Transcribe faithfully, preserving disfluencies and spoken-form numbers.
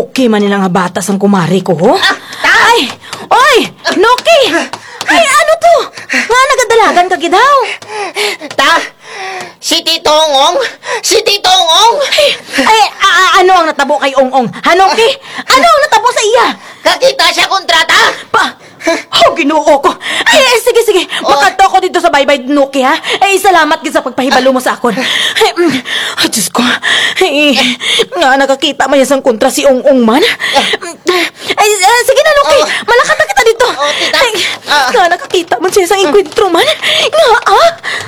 Nuki man nila nga batas ang kumari ko, ho? Ah, ta! Ay! Oy! Nuki! Ay, ano to? Nga nagadalagan ka gidaw. Ta! Si Titongong! Si Titongong! Ay, a- a- ano ang natabo kay Ong-Ong? Ha, Nuki? Ano ang natabo sa iya? Kakita siya kontrata! Pa! Oh, ginoo ko. Ay, ay, sige, sige. Makato ko dito sa baybay, Nuki, ha? Ay, salamat gid sa pagpahibalo mo sa akon. Ay, mm, ay, Diyos ko. Ay, nga nakakita man yasang kontra si Ong-Ong man. Ay, ah, sige na, Nuki. Oh. Malakata kita dito. Oh, tita. Ay, Ah. nga nakakita man siya sa inkwentro man. Nga, ah?